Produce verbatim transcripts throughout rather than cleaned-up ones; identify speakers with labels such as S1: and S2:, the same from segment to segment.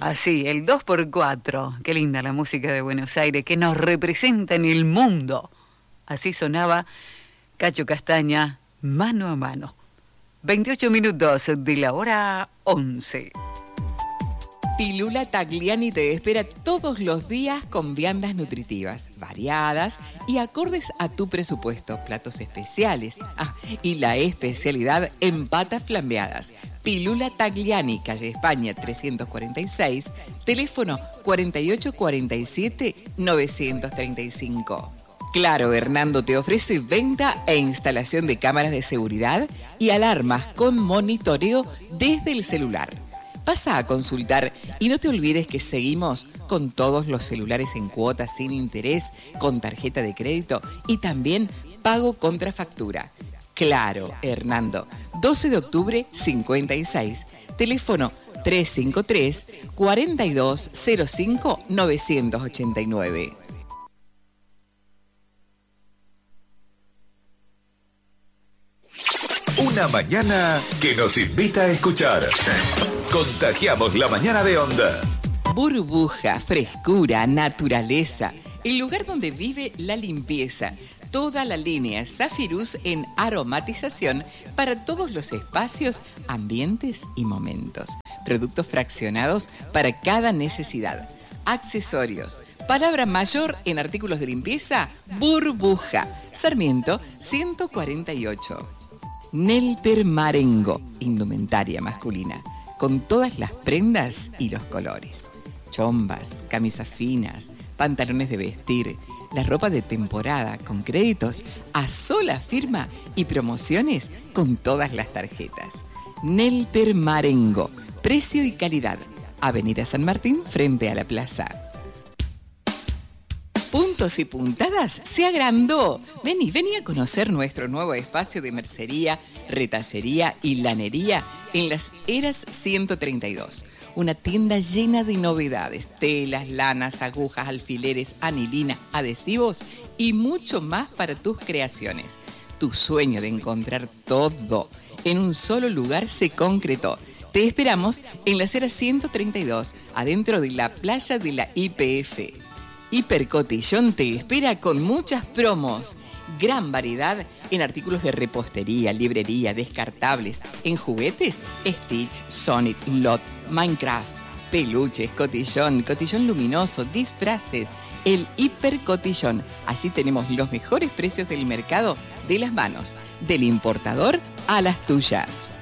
S1: Así, el dos por cuatro. Qué linda la música de Buenos Aires, que nos representa en el mundo. Así sonaba Cacho Castaña, Mano a Mano. veintiocho minutos de la hora once.
S2: Pilula Tagliani te espera todos los días con viandas nutritivas, variadas y acordes a tu presupuesto. Platos especiales. Ah, y la especialidad en patas flambeadas. Pilula Tagliani, calle España trescientos cuarenta y seis, teléfono cuarenta y ocho cuarenta y siete novecientos treinta y cinco. Claro, Hernando te ofrece venta e instalación de cámaras de seguridad y alarmas con monitoreo desde el celular. Pasa a consultar y no te olvides que seguimos con todos los celulares en cuotas sin interés, con tarjeta de crédito y también pago contra factura. Claro, Hernando, doce de octubre cincuenta y seis, teléfono tres cinco tres, cuatro dos cero cinco, nueve ocho nueve.
S3: Una mañana que nos invita a escuchar. Contagiamos la mañana de Onda.
S2: Burbuja, frescura, naturaleza. El lugar donde vive la limpieza. Toda la línea Zafirus en aromatización para todos los espacios, ambientes y momentos. Productos fraccionados para cada necesidad. Accesorios. Palabra mayor en artículos de limpieza, Burbuja. Sarmiento ciento cuarenta y ocho. Nelter Marengo, indumentaria masculina, con todas las prendas y los colores. Chombas, camisas finas, pantalones de vestir, la ropa de temporada con créditos a sola firma y promociones con todas las tarjetas. Nelter Marengo, precio y calidad. Avenida San Martín frente a la plaza. Puntos y Puntadas se agrandó. Vení, vení a conocer nuestro nuevo espacio de mercería, retacería y lanería en Las Heras ciento treinta y dos. Una tienda llena de novedades, telas, lanas, agujas, alfileres, anilina, adhesivos y mucho más para tus creaciones. Tu sueño de encontrar todo en un solo lugar se concretó. Te esperamos en Las Heras ciento treinta y dos, adentro de la playa de la I P F. Hipercotillón te espera con muchas promos. Gran variedad en artículos de repostería, librería, descartables, en juguetes, Stitch, Sonic, Lot, Minecraft, peluches, cotillón, cotillón luminoso, disfraces, el Hipercotillón. Allí tenemos los mejores precios del mercado de las manos, del importador a las tuyas.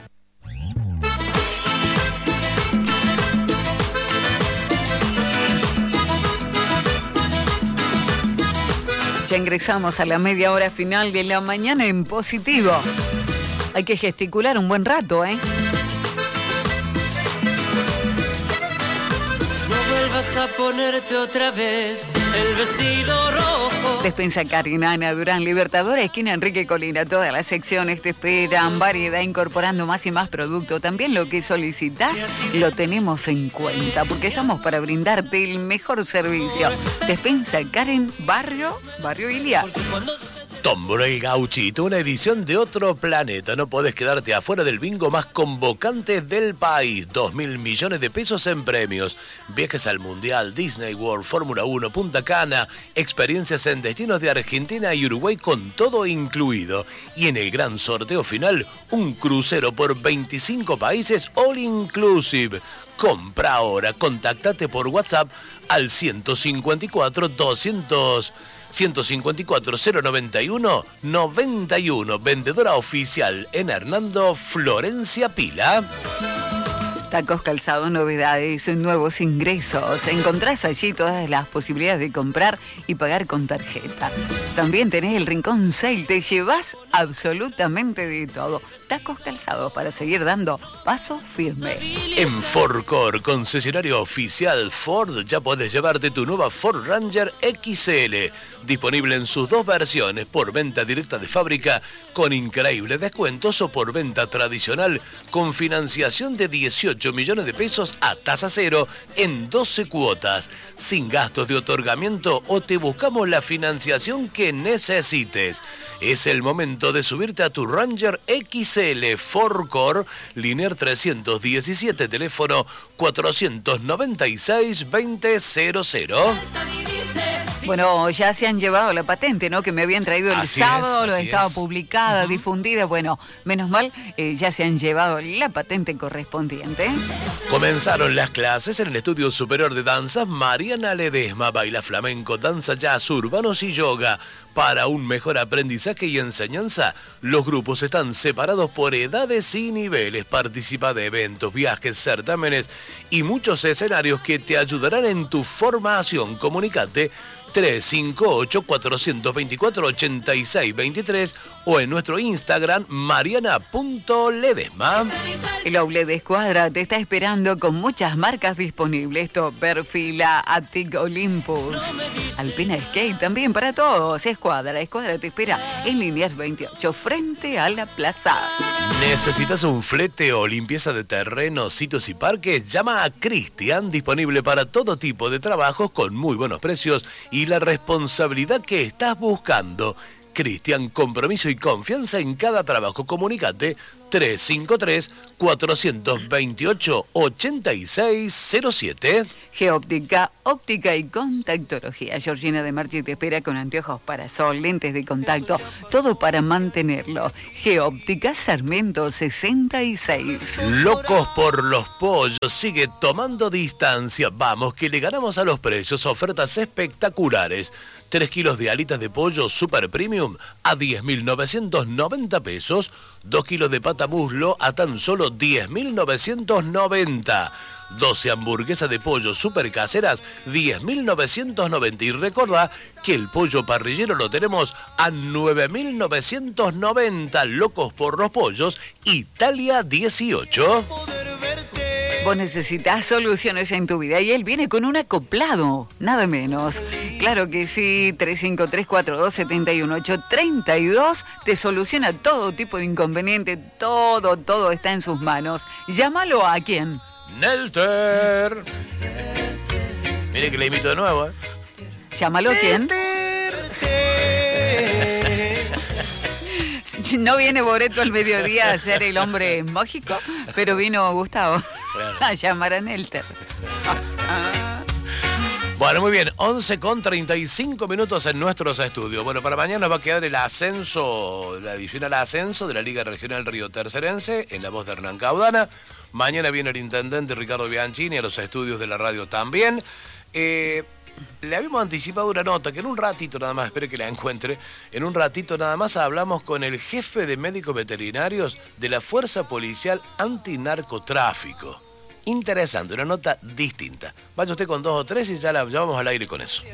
S1: Ya ingresamos a la media hora final de la mañana en positivo. Hay que gesticular un buen rato, ¿eh?
S4: No vuelvas a ponerte otra vez el vestido rojo.
S1: Despensa Karina, Ana Durán, Libertadora, esquina Enrique Colina. Todas las secciones te esperan. Variedad incorporando más y más producto. También lo que solicitas lo tenemos en cuenta porque estamos para brindarte el mejor servicio. Despensa Karen, Barrio, Barrio Ilia.
S5: Tómbola El Gauchito, una edición de otro planeta. No podés quedarte afuera del bingo más convocante del país. Dos mil millones de pesos en premios. Viajes al Mundial, Disney World, Fórmula uno, Punta Cana. Experiencias en destinos de Argentina y Uruguay con todo incluido. Y en el gran sorteo final, un crucero por veinticinco países all inclusive. Compra ahora. Contactate por WhatsApp al ciento cincuenta y cuatro, doscientos... ciento cincuenta y cuatro, cero noventa y uno, noventa y uno. Vendedora oficial en Hernando, Florencia Pila.
S1: Tacos, calzados, novedades, nuevos ingresos. Encontrás allí todas las posibilidades de comprar y pagar con tarjeta. También tenés el Rincón Sale. Te llevas absolutamente de todo. Tacos, calzados para seguir dando paso firme.
S5: En Fordcor, concesionario oficial Ford, ya podés llevarte tu nueva Ford Ranger X L. Disponible en sus dos versiones, por venta directa de fábrica con increíbles descuentos o por venta tradicional con financiación de dieciocho millones de pesos a tasa cero en doce cuotas, sin gastos de otorgamiento o te buscamos la financiación que necesites. Es el momento de subirte a tu Ranger X L Forcor, Linier trescientos diecisiete, teléfono cuatrocientos noventa y seis, veinte cero cero.
S1: Bueno, ya se han llevado la patente, ¿no? Que me habían traído el
S5: Así
S1: sábado,
S5: es,
S1: lo
S5: así
S1: estaba
S5: es.
S1: publicada, uh-huh. difundida. Bueno, menos mal, eh, ya se han llevado la patente correspondiente.
S5: Comenzaron las clases en el Estudio Superior de Danzas Mariana Ledesma. Baila flamenco, danza jazz, urbanos y yoga. Para un mejor aprendizaje y enseñanza, los grupos están separados por edades y niveles. Participa de eventos, viajes, certámenes y muchos escenarios que te ayudarán en tu formación. Comunicate tres cinco ocho, cuatro dos cuatro, ocho seis dos tres o en nuestro Instagram mariana punto ledesma.
S1: El Outlet de Escuadra te está esperando con muchas marcas disponibles. Topper, Fila, Attic, Olympus, Alpina Skate, también para todos. Escuadra, Escuadra te espera en Líneas veintiocho, frente a la plaza.
S5: ¿Necesitas un flete o limpieza de terrenos, sitios y parques? Llama a Cristian, disponible para todo tipo de trabajos con muy buenos precios y la responsabilidad que estás buscando. Cristian, compromiso y confianza en cada trabajo. Comunicate tres cinco tres, cuatro dos ocho, ocho seis cero siete.
S1: Geóptica, óptica y contactología. Georgina de Marchi te espera con anteojos para sol, lentes de contacto, todo para mantenerlo. Geóptica Sarmiento sesenta y seis.
S5: Locos por los pollos, sigue tomando distancia. Vamos, que le ganamos a los precios. Ofertas espectaculares. tres kilos de alitas de pollo super premium a diez mil novecientos noventa pesos. dos kilos de pata muslo a tan solo diez mil novecientos noventa. doce hamburguesas de pollo super caseras, diez mil novecientos noventa. Y recordá que el pollo parrillero lo tenemos a nueve mil novecientos noventa. Locos por los pollos, Italia dieciocho.
S1: Vos necesitas soluciones en tu vida y él viene con un acoplado, nada menos. Claro que sí, tres cinco tres, cuatro dos siete uno ocho tres dos te soluciona todo tipo de inconveniente, todo, todo está en sus manos. Llámalo a quién.
S5: Nelter. Mire que le invito de nuevo, ¿eh?
S1: Llámalo a quién. No viene Boreto al mediodía a ser el hombre mágico, pero vino Gustavo claro. a llamar a Nelter.
S5: Bueno, muy bien, once con treinta y cinco minutos en nuestros estudios. Bueno, para mañana va a quedar el ascenso, la edición al ascenso de la Liga Regional Río Tercerense, en la voz de Hernán Caudana. Mañana viene el intendente Ricardo Bianchini a los estudios de la radio también. Eh... Le habíamos anticipado una nota que en un ratito nada más, espere que la encuentre, en un ratito nada más hablamos con el jefe de médicos veterinarios de la Fuerza Policial Antinarcotráfico. Interesante, una nota distinta. Vaya usted con dos o tres y ya la llevamos al aire con eso.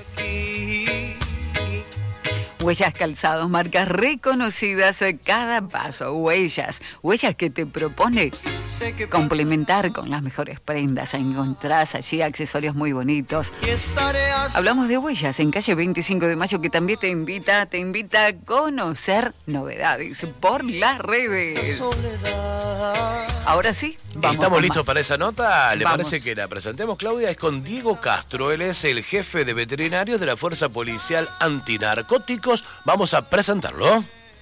S1: Huellas Calzados, marcas reconocidas a cada paso. Huellas, huellas que te propone complementar con las mejores prendas. Encontrás allí accesorios muy bonitos. Hablamos de Huellas en calle veinticinco de mayo, que también te invita, te invita a conocer novedades por las redes. Ahora sí, vamos.
S5: ¿Estamos listos más para esa nota? ¿Le
S1: vamos.
S5: parece que la presentemos, Claudia? Es con Diego Castro. Él es el jefe de veterinarios de la Fuerza Policial Antinarcóticos. Vamos a presentarlo.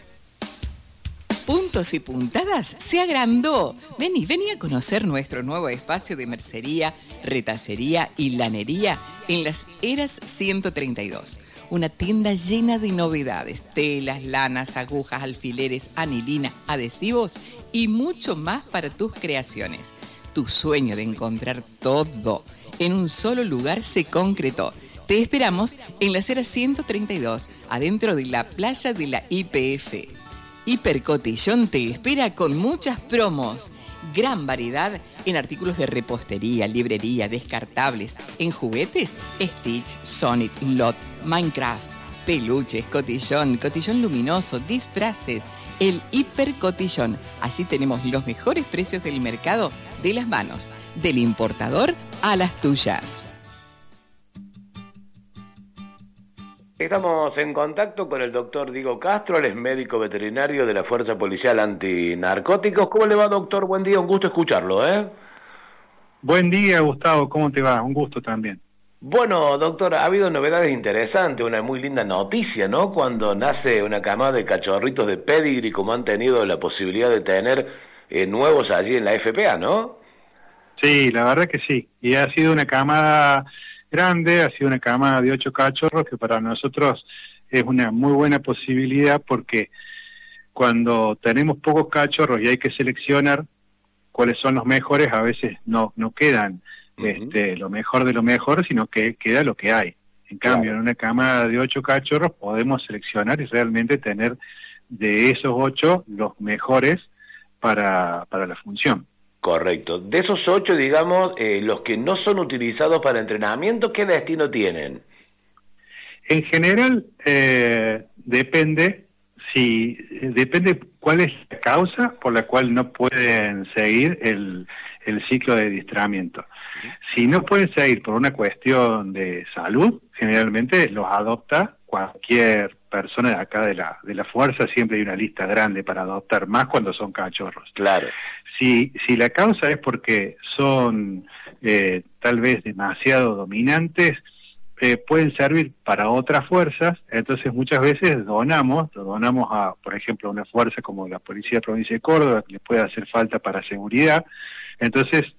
S2: Puntos y Puntadas se agrandó. Vení, vení a conocer nuestro nuevo espacio de mercería, retacería y lanería en Las Heras ciento treinta y dos. Una tienda llena de novedades, telas, lanas, agujas, alfileres, anilina, adhesivos y mucho más para tus creaciones. Tu sueño de encontrar todo en un solo lugar se concretó. Te esperamos en Las Heras ciento treinta y dos, adentro de la playa de la I P F. Hipercotillón te espera con muchas promos. Gran variedad en artículos de repostería, librería, descartables, en juguetes, Stitch, Sonic, Lot, Minecraft, peluches, cotillón, cotillón luminoso, disfraces, el Hipercotillón. Allí tenemos los mejores precios del mercado de las manos, del importador a las tuyas.
S5: Estamos en contacto con el doctor Diego Castro, él es médico veterinario de la Fuerza Policial Antinarcóticos. ¿Cómo le va, doctor? Buen día, un gusto escucharlo, ¿eh?
S6: Buen día, Gustavo, ¿cómo te va? Un gusto también.
S5: Bueno, doctor, ha habido novedades interesantes, una muy linda noticia, ¿no? Cuando nace una camada de cachorritos de pedigree, como han tenido la posibilidad de tener eh, nuevos allí en la F P A, ¿no?
S6: Sí, la verdad que sí. Y ha sido una camada grande, ha sido una camada de ocho cachorros que para nosotros es una muy buena posibilidad porque cuando tenemos pocos cachorros y hay que seleccionar cuáles son los mejores, a veces no, no quedan uh-huh. este, lo mejor de lo mejor, sino que queda lo que hay. En cambio, claro. en una camada de ocho cachorros podemos seleccionar y realmente tener de esos ocho los mejores para, para la función.
S5: Correcto. De esos ocho, digamos, eh, los que no son utilizados para entrenamiento, ¿qué destino tienen?
S6: En general, eh, depende... Sí, depende cuál es la causa por la cual no pueden seguir el, el ciclo de adiestramiento. Si no pueden seguir por una cuestión de salud, generalmente los adopta cualquier persona de acá de la, de la fuerza, siempre hay una lista grande para adoptar, más cuando son cachorros.
S5: Claro.
S6: Si, si la causa es porque son eh, tal vez demasiado dominantes, Eh, pueden servir para otras fuerzas, entonces muchas veces donamos, lo donamos a, por ejemplo, a una fuerza como la Policía de Provincia de Córdoba, que les puede hacer falta para seguridad, entonces,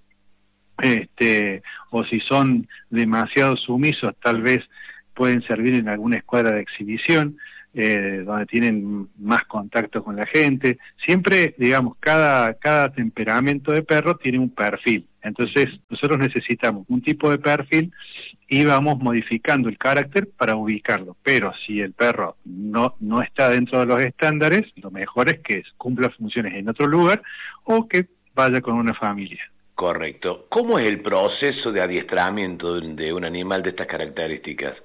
S6: este, o si son demasiado sumisos, tal vez pueden servir en alguna escuadra de exhibición, eh, donde tienen más contacto con la gente. Siempre, digamos, cada, cada temperamento de perro tiene un perfil. Entonces, nosotros necesitamos un tipo de perfil y vamos modificando el carácter para ubicarlo. Pero si el perro no, no está dentro de los estándares, lo mejor es que cumpla funciones en otro lugar o que vaya con una familia.
S5: Correcto. ¿Cómo es el proceso de adiestramiento de un animal de estas características?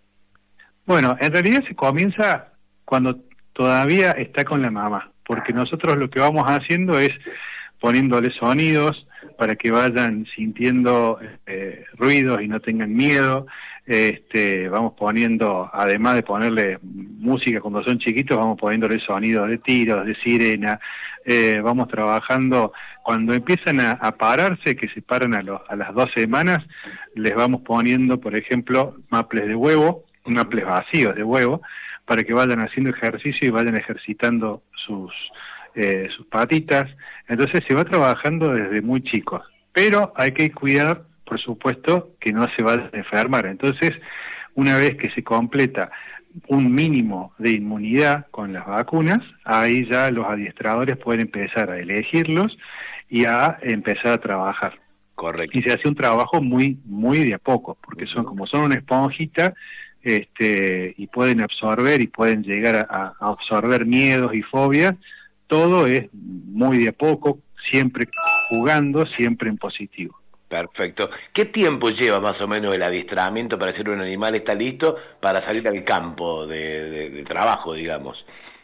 S6: Bueno, en realidad se comienza cuando todavía está con la mamá, porque nosotros lo que vamos haciendo es poniéndole sonidos para que vayan sintiendo eh, ruidos y no tengan miedo. Este, vamos poniendo, además de ponerle música cuando son chiquitos, vamos poniéndole sonidos de tiros, de sirena. Eh, vamos trabajando, cuando empiezan a, a pararse, que se paran a, lo, a las dos semanas, les vamos poniendo, por ejemplo, maples de huevo, maples vacíos de huevo, para que vayan haciendo ejercicio y vayan ejercitando sus... Eh, sus patitas. Entonces se va trabajando desde muy chicos, pero hay que cuidar, por supuesto, que no se vayan a enfermar. Entonces, una vez que se completa un mínimo de inmunidad con las vacunas, ahí ya los adiestradores pueden empezar a elegirlos y a empezar a trabajar.
S5: Correcto.
S6: Y se hace un trabajo muy, muy de a poco, porque son como son una esponjita, este, y pueden absorber y pueden llegar a, a absorber miedos y fobias. Todo es muy de a poco, siempre jugando, siempre en positivo.
S5: Perfecto. ¿Qué tiempo lleva más o menos el adiestramiento para ser un animal está listo para salir al campo de, de, de trabajo, digamos?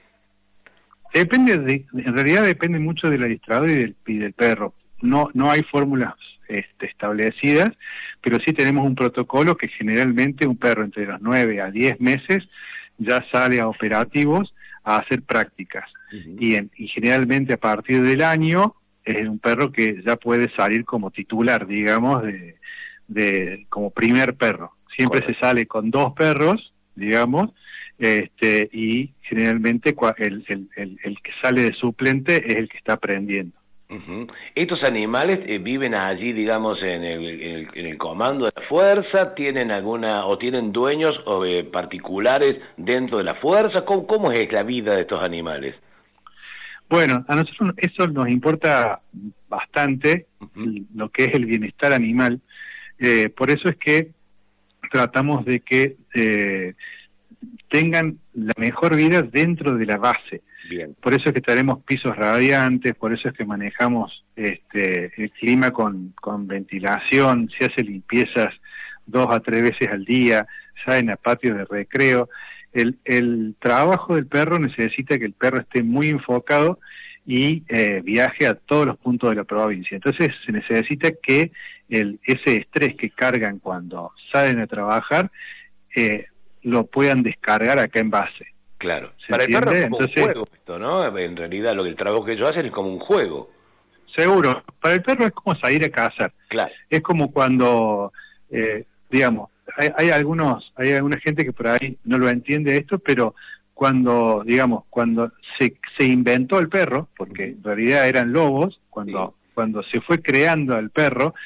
S6: Depende, de, en realidad depende mucho del adiestrador y del, y del perro. No, no hay fórmulas este, establecidas, pero sí tenemos un protocolo que generalmente un perro entre los nueve a diez meses ya sale a operativos a hacer prácticas. Uh-huh. y, en, y generalmente a partir del año es un perro que ya puede salir como titular, digamos, de, de como primer perro. Siempre Correcto. Se sale con dos perros, digamos, este, y generalmente el, el, el, el que sale de suplente es el que está aprendiendo.
S5: Uh-huh. ¿Estos animales eh, viven allí, digamos, en el, en, el, en el comando de la fuerza? ¿Tienen alguna, o tienen dueños o, eh, particulares dentro de la fuerza? ¿Cómo, ¿Cómo es la vida de estos animales?
S6: Bueno, a nosotros eso nos importa bastante, uh-huh. lo que es el bienestar animal. Eh, por eso es que tratamos de que eh, tengan la mejor vida dentro de la base.
S5: Bien.
S6: Por eso es que tenemos pisos radiantes, por eso es que manejamos este, el clima con, con ventilación, se hace limpiezas dos a tres veces al día, salen a patios de recreo. El, el trabajo del perro necesita que el perro esté muy enfocado y eh, viaje a todos los puntos de la provincia. Entonces se necesita que el, ese estrés que cargan cuando salen a trabajar eh, lo puedan descargar acá en base.
S5: Claro, para entiende? El perro es como
S6: Entonces,
S5: un juego esto, ¿no? En realidad lo que el trabajo que ellos hacen es como un juego.
S6: Seguro, para el perro es como salir a cazar.
S5: Claro.
S6: Es como cuando, eh, digamos, hay, hay algunos, hay alguna gente que por ahí no lo entiende esto, pero cuando, digamos, cuando se, se inventó el perro, porque en realidad eran lobos, cuando, sí. cuando se fue creando el perro,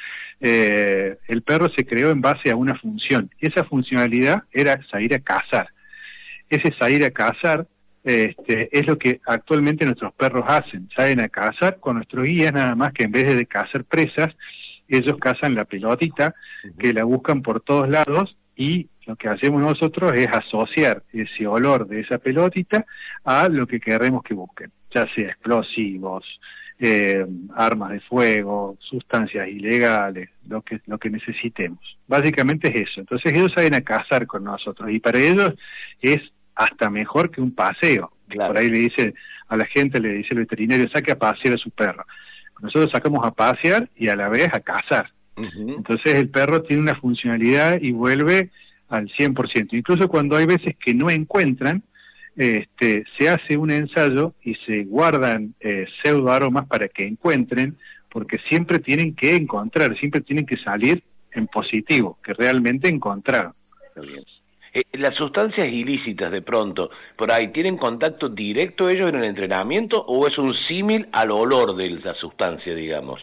S6: eh, el perro se creó en base a una función, y esa funcionalidad era salir a cazar. Ese salir a cazar este, es lo que actualmente nuestros perros hacen, salen a cazar con nuestros guías, nada más que en vez de cazar presas, ellos cazan la pelotita, que la buscan por todos lados, y lo que hacemos nosotros es asociar ese olor de esa pelotita a lo que queremos que busquen, ya sea explosivos, eh, armas de fuego, sustancias ilegales, lo que, lo que necesitemos. Básicamente es eso. Entonces ellos salen a cazar con nosotros, y para ellos es hasta mejor que un paseo. Claro. Por ahí le dice a la gente, le dice el veterinario, saque a pasear a su perro. Nosotros sacamos a pasear y a la vez a cazar. Uh-huh. Entonces el perro tiene una funcionalidad y vuelve al cien por ciento. Incluso cuando hay veces que no encuentran, este, se hace un ensayo y se guardan eh, pseudoaromas para que encuentren, porque siempre tienen que encontrar, siempre tienen que salir en positivo, que realmente encontraron.
S5: Está bien. Eh, las sustancias ilícitas, de pronto, por ahí, ¿tienen contacto directo ellos en el entrenamiento o es un símil al olor de la sustancia, digamos?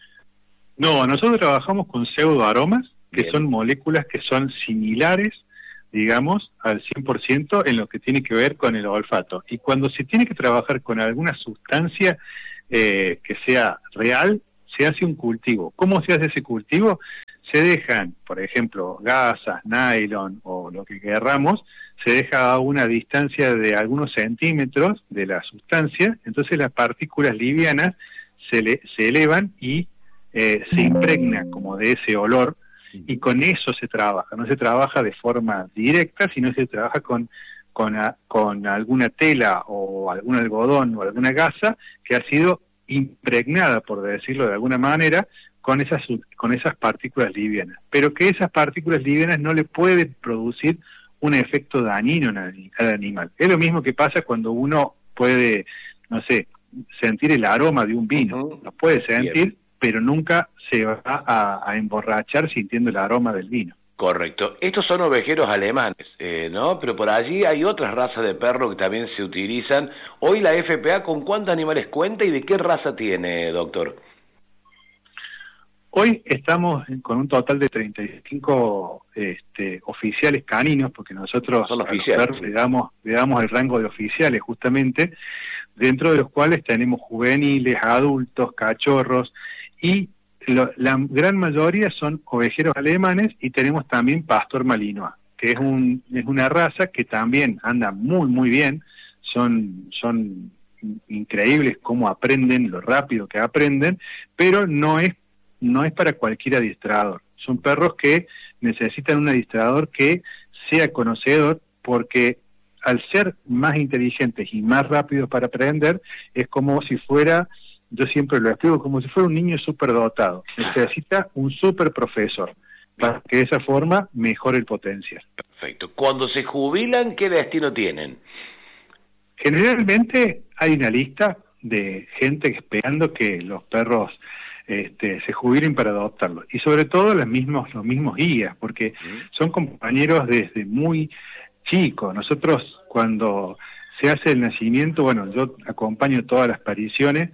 S6: No, nosotros trabajamos con pseudoaromas, que Bien. son moléculas que son similares, digamos, al cien por ciento en lo que tiene que ver con el olfato. Y cuando se tiene que trabajar con alguna sustancia eh, que sea real, se hace un cultivo. ¿Cómo se hace ese cultivo? Se dejan, por ejemplo, gasas, nylon o lo que querramos, se deja a una distancia de algunos centímetros de la sustancia, entonces las partículas livianas se, le, se elevan y eh, se impregna como de ese olor, y con eso se trabaja. No se trabaja de forma directa, sino se trabaja con, con, a, con alguna tela o algún algodón o alguna gasa que ha sido impregnada, por decirlo de alguna manera, con esas, con esas partículas livianas, pero que esas partículas livianas no le pueden producir un efecto dañino al animal. Es lo mismo que pasa cuando uno puede, no sé, sentir el aroma de un vino, lo puede sentir, Bien. pero nunca se va a, a emborrachar sintiendo el aroma del vino.
S5: Correcto. Estos son ovejeros alemanes, eh, ¿no? Pero por allí hay otras razas de perro que también se utilizan. Hoy la F P A, ¿con cuántos animales cuenta y de qué raza tiene, doctor?
S6: Hoy estamos con un total de treinta y cinco este, oficiales caninos, porque nosotros
S5: son
S6: a
S5: oficiales,
S6: los perros le damos, le damos el rango de oficiales justamente, dentro de los cuales tenemos juveniles, adultos, cachorros, y lo, la gran mayoría son ovejeros alemanes, y tenemos también pastor malinois, que es, un, es una raza que también anda muy muy bien, son, son increíbles cómo aprenden, lo rápido que aprenden, pero no es no es para cualquier adiestrador. Son perros que necesitan un adiestrador que sea conocedor, porque al ser más inteligentes y más rápidos para aprender, es como si fuera, yo siempre lo explico, como si fuera un niño superdotado. Necesita un super profesor para que de esa forma mejore el potencial.
S5: Perfecto. Cuando se jubilan, ¿qué destino tienen?
S6: Generalmente hay una lista de gente esperando que los perros Este, se jubilen para adoptarlos, y sobre todo los mismos, los mismos guías, porque son compañeros desde muy chicos. Nosotros cuando se hace el nacimiento, bueno, yo acompaño todas las pariciones,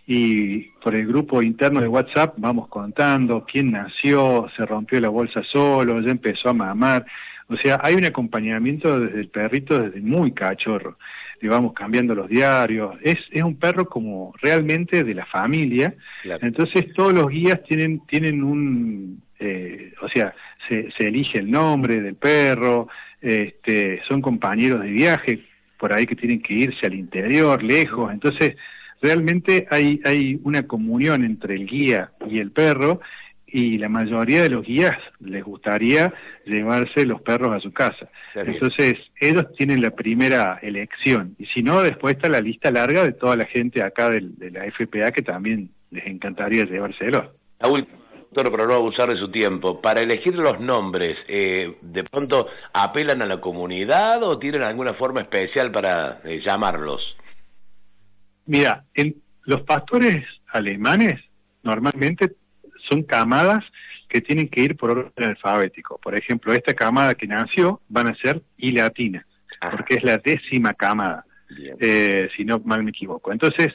S6: y por el grupo interno de WhatsApp vamos contando quién nació, se rompió la bolsa solo, ya empezó a mamar. O sea, hay un acompañamiento desde el perrito desde muy cachorro. Le vamos cambiando los diarios. Es, es un perro como realmente de la familia. Claro. Entonces todos los guías tienen, tienen un... Eh, o sea, se, se elige el nombre del perro, este, son compañeros de viaje, por ahí que tienen que irse al interior, lejos. Entonces, realmente hay, hay una comunión entre el guía y el perro, y la mayoría de los guías les gustaría llevarse los perros a su casa. Entonces, ellos tienen la primera elección, y si no, después está la lista larga de toda la gente acá de, de la F P A que también les encantaría llevárselos.
S5: La última, doctor, para no abusar de su tiempo, para elegir los nombres, eh, ¿de pronto apelan a la comunidad o tienen alguna forma especial para eh, llamarlos?
S6: Mira, en los pastores alemanes normalmente son camadas que tienen que ir por orden alfabético. Por ejemplo, esta camada que nació van a ser I latina, porque es la décima camada, eh, si no mal me equivoco. Entonces,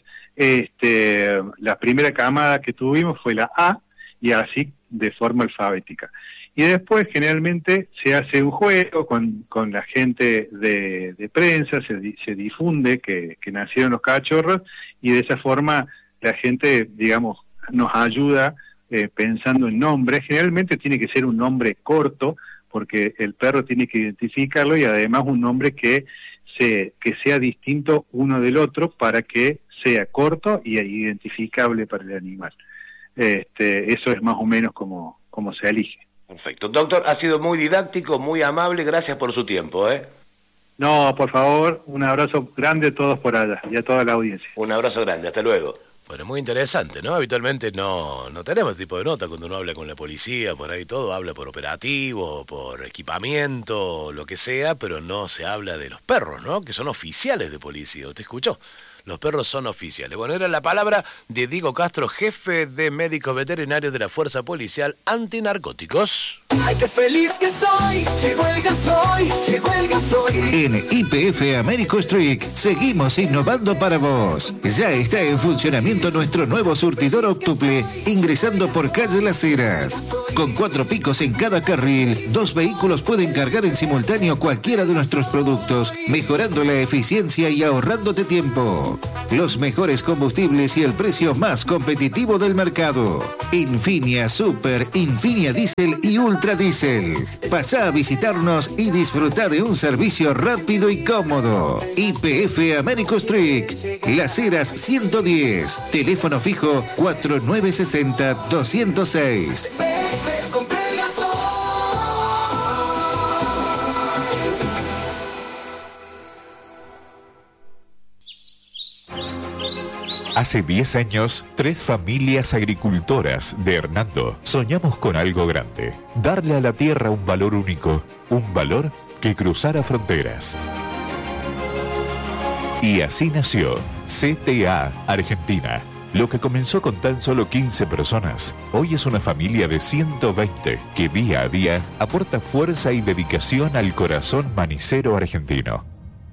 S6: este, la primera camada que tuvimos fue la A, y así de forma alfabética. Y después generalmente se hace un juego con, con la gente de, de prensa, se, se difunde que, que nacieron los cachorros, y de esa forma la gente, digamos, nos ayuda eh, pensando en nombres. Generalmente tiene que ser un nombre corto, porque el perro tiene que identificarlo, y además un nombre que, se, que sea distinto uno del otro para que sea corto y identificable para el animal. Este, eso es más o menos como, como se elige.
S5: Perfecto. Doctor, ha sido muy didáctico, muy amable, gracias por su tiempo, ¿eh?
S6: No, por favor, un abrazo grande a todos por allá y a toda la audiencia.
S5: Un abrazo grande, hasta luego. Bueno, muy interesante, ¿no? Habitualmente no, no tenemos este tipo de nota cuando uno habla con la policía, por ahí todo, habla por operativo, por equipamiento, lo que sea, pero no se habla de los perros, ¿no? Que son oficiales de policía, ¿usted escuchó? Los perros son oficiales. Bueno, era la palabra de Diego Castro, jefe de médicos veterinarios de la Fuerza Policial Antinarcóticos.
S7: ¡Ay, qué feliz que soy! Llegó el gasoil, llegó el gasoil.
S8: En Y P F Américo Street seguimos innovando para vos. Ya está en funcionamiento nuestro nuevo surtidor octuple, ingresando por calle Las Heras. Con cuatro picos en cada carril, dos vehículos pueden cargar en simultáneo cualquiera de nuestros productos, mejorando la eficiencia y ahorrándote tiempo. Los mejores combustibles y el precio más competitivo del mercado. Infinia Super, Infinia Diesel y Ultra Diesel. Pasá a visitarnos y disfruta de un servicio rápido y cómodo. Y P F Américo Street, Las Heras ciento diez. Teléfono fijo cuatro nueve seis cero, dos cero seis.
S9: Hace diez años, tres familias agricultoras de Hernando soñamos con algo grande. Darle a la tierra un valor único, un valor que cruzara fronteras. Y así nació C T A Argentina. Lo que comenzó con tan solo quince personas, hoy es una familia de ciento veinte que día a día aporta fuerza y dedicación al corazón manicero argentino.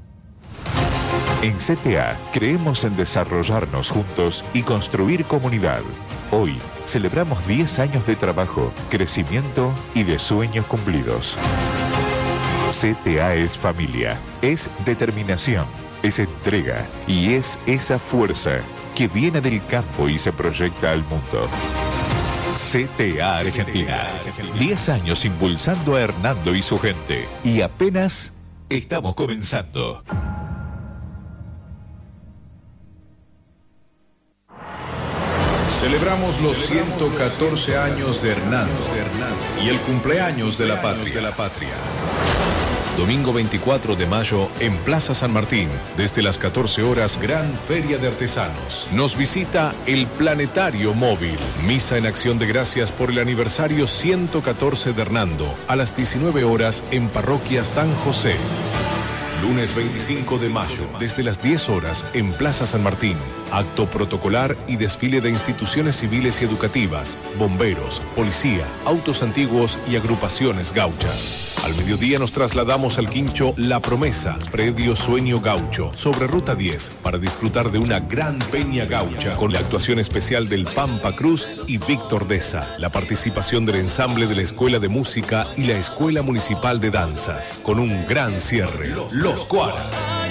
S9: En C T A creemos en desarrollarnos juntos y construir comunidad. Hoy celebramos diez años de trabajo, crecimiento y de sueños cumplidos. C T A es familia, es determinación, es entrega y es esa fuerza que viene del campo y se proyecta al mundo. C T A Argentina. diez años impulsando a Hernando y su gente. Y apenas estamos comenzando.
S10: Celebramos los ciento catorce años de Hernando y el cumpleaños de la patria. Domingo veinticuatro de mayo en Plaza San Martín, desde las catorce horas, gran feria de artesanos. Nos visita el Planetario Móvil. Misa en acción de gracias por el aniversario ciento catorce de Hernando, a las diecinueve horas en Parroquia San José. Lunes veinticinco de mayo, desde las diez horas, en Plaza San Martín. Acto protocolar y desfile de instituciones civiles y educativas, bomberos, policía, autos antiguos y agrupaciones gauchas. Al mediodía nos trasladamos al quincho La Promesa, predio Sueño Gaucho, sobre Ruta diez, para disfrutar de una gran peña gaucha con la actuación especial del Pampa Cruz y Víctor Deza, la participación del ensamble de la Escuela de Música y la Escuela Municipal de Danzas, con un gran cierre. Los Cuara.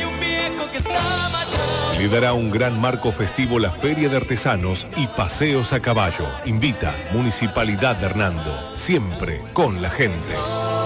S10: Le dará un gran marco festivo la Feria de Artesanos y Paseos a Caballo. Invita Municipalidad de Hernando, siempre con la gente.